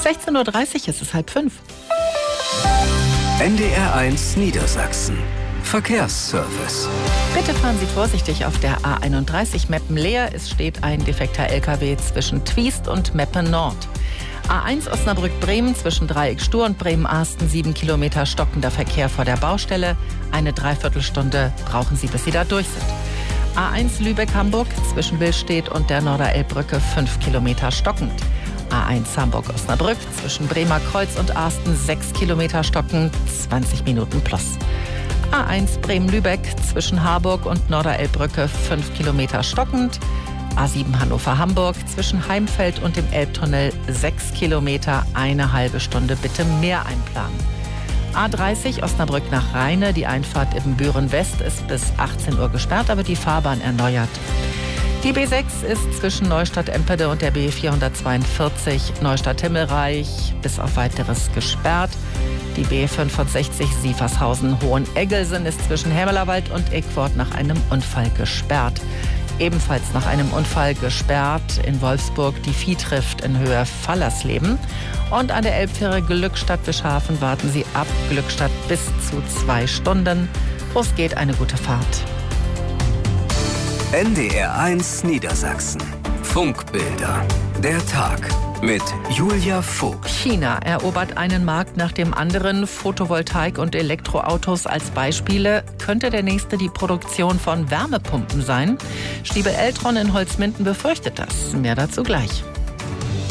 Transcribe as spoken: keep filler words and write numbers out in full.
sechzehn Uhr dreißig ist es halb fünf. N D R eins Niedersachsen. Verkehrsservice. Bitte fahren Sie vorsichtig auf der A einunddreißig Meppen-Leer. Es steht ein defekter L K W zwischen Twiest und Meppen Nord. A eins Osnabrück-Bremen zwischen Dreieck-Stur und Bremen-Arsten, sieben Kilometer stockender Verkehr vor der Baustelle. Eine Dreiviertelstunde brauchen Sie, bis Sie da durch sind. A eins Lübeck-Hamburg zwischen Billstedt und der Norderelbbrücke, fünf Kilometer stockend. A eins Hamburg-Osnabrück zwischen Bremer Kreuz und Arsten, sechs Kilometer stockend, zwanzig Minuten plus. A eins Bremen-Lübeck zwischen Harburg und Norderelbbrücke, fünf Kilometer stockend. A sieben Hannover-Hamburg zwischen Heimfeld und dem Elbtunnel, sechs Kilometer, eine halbe Stunde bitte mehr einplanen. A dreißig Osnabrück nach Rheine, die Einfahrt Ibbenbüren West ist bis achtzehn Uhr gesperrt, aber die Fahrbahn erneuert. Die B sechs ist zwischen Neustadt-Empede und der B vierhundertzweiundvierzig Neustadt-Himmelreich bis auf Weiteres gesperrt. Die B fünfundsechzig Sievershausen-Hoheneggelsen ist zwischen Hämelerwald und Eckwort nach einem Unfall gesperrt. Ebenfalls nach einem Unfall gesperrt in Wolfsburg die Viehtrift in Höhe Fallersleben. Und an der Elbfähre Glückstadt-Wischhafen warten Sie ab Glückstadt bis zu zwei Stunden. Los geht, eine gute Fahrt. N D R eins Niedersachsen. Funkbilder. Der Tag mit Julia Vogt. China erobert einen Markt nach dem anderen. Photovoltaik und Elektroautos als Beispiele. Könnte der nächste die Produktion von Wärmepumpen sein? Stiebel Eltron in Holzminden befürchtet das. Mehr dazu gleich.